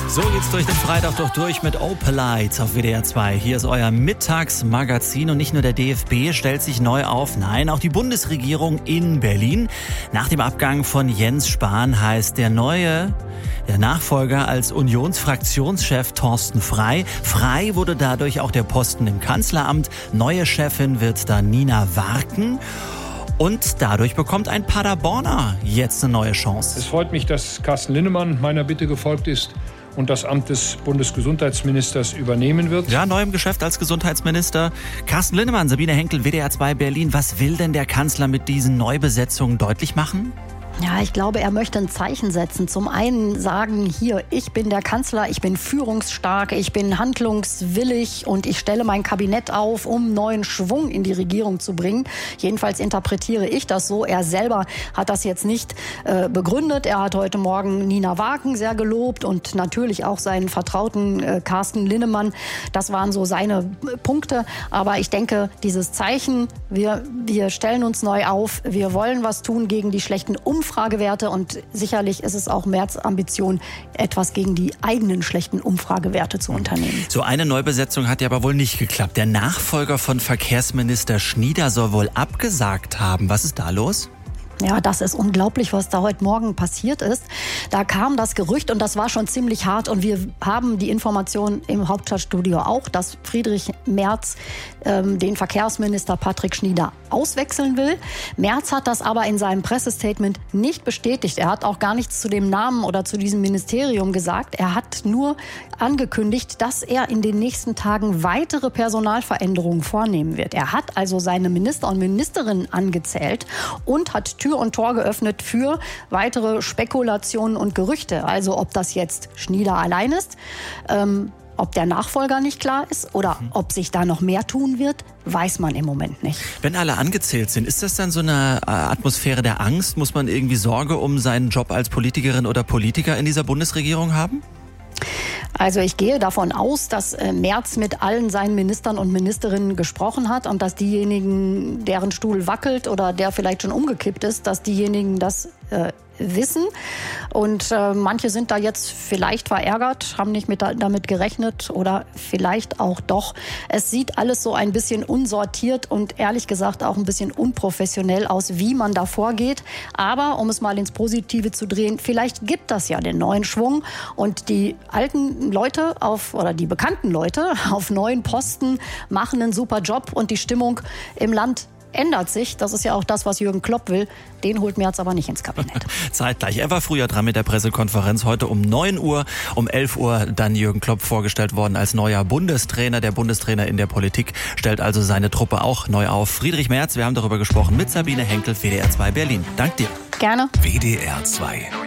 So geht's durch den Freitag doch durch mit Opalite auf WDR 2. Hier ist euer Mittagsmagazin und nicht nur der DFB stellt sich neu auf, nein, auch die Bundesregierung in Berlin. Nach dem Abgang von Jens Spahn heißt der Nachfolger als Unionsfraktionschef Thorsten Frey. Frey wurde dadurch auch der Posten im Kanzleramt. Neue Chefin wird dann Nina Warken. Und dadurch bekommt ein Paderborner jetzt eine neue Chance. Es freut mich, dass Carsten Linnemann meiner Bitte gefolgt ist und das Amt des Bundesgesundheitsministers übernehmen wird. Ja, neu im Geschäft als Gesundheitsminister. Carsten Linnemann, Sabine Henkel, WDR 2 Berlin. Was will denn der Kanzler mit diesen Neubesetzungen deutlich machen? Ja, ich glaube, er möchte ein Zeichen setzen. Zum einen sagen, hier, ich bin der Kanzler, ich bin führungsstark, ich bin handlungswillig und ich stelle mein Kabinett auf, um neuen Schwung in die Regierung zu bringen. Jedenfalls interpretiere ich das so. Er selber hat das jetzt nicht begründet. Er hat heute Morgen Nina Warken sehr gelobt und natürlich auch seinen Vertrauten Carsten Linnemann. Das waren so seine Punkte. Aber ich denke, dieses Zeichen, wir stellen uns neu auf, wir wollen was tun gegen die schlechten Umfragewerte und sicherlich ist es auch Merz' Ambition, etwas gegen die eigenen schlechten Umfragewerte zu unternehmen. So eine Neubesetzung hat ja aber wohl nicht geklappt. Der Nachfolger von Verkehrsminister Schnieder soll wohl abgesagt haben. Was ist da los? Ja, das ist unglaublich, was da heute Morgen passiert ist. Da kam das Gerücht und das war schon ziemlich hart und wir haben die Information im Hauptstadtstudio auch, dass Friedrich Merz den Verkehrsminister Patrick Schnieder auswechseln will. Merz hat das aber in seinem Pressestatement nicht bestätigt. Er hat auch gar nichts zu dem Namen oder zu diesem Ministerium gesagt. Er hat nur angekündigt, dass er in den nächsten Tagen weitere Personalveränderungen vornehmen wird. Er hat also seine Minister und Ministerinnen angezählt und hat Tür und Tor geöffnet für weitere Spekulationen und Gerüchte. Also ob das jetzt Schnieder allein ist, ob der Nachfolger nicht klar ist oder ob sich da noch mehr tun wird, weiß man im Moment nicht. Wenn alle angezählt sind, ist das dann so eine Atmosphäre der Angst? Muss man irgendwie Sorge um seinen Job als Politikerin oder Politiker in dieser Bundesregierung haben? Also ich gehe davon aus, dass Merz mit allen seinen Ministern und Ministerinnen gesprochen hat und dass diejenigen, deren Stuhl wackelt oder der vielleicht schon umgekippt ist, dass diejenigen das wissen. Und manche sind da jetzt vielleicht verärgert, haben nicht damit gerechnet oder vielleicht auch doch. Es sieht alles so ein bisschen unsortiert und ehrlich gesagt auch ein bisschen unprofessionell aus, wie man da vorgeht. Aber um es mal ins Positive zu drehen, vielleicht gibt das ja den neuen Schwung und die alten Leute oder die bekannten Leute auf neuen Posten machen einen super Job und die Stimmung im Land ändert sich. Das ist ja auch das, was Jürgen Klopp will. Den holt Merz aber nicht ins Kabinett. Zeitgleich. Er war früher dran mit der Pressekonferenz. Heute um 9 Uhr, um 11 Uhr dann Jürgen Klopp vorgestellt worden als neuer Bundestrainer. Der Bundestrainer in der Politik stellt also seine Truppe auch neu auf. Friedrich Merz, wir haben darüber gesprochen mit Sabine Henkel, WDR 2 Berlin. Dank dir. Gerne. WDR 2.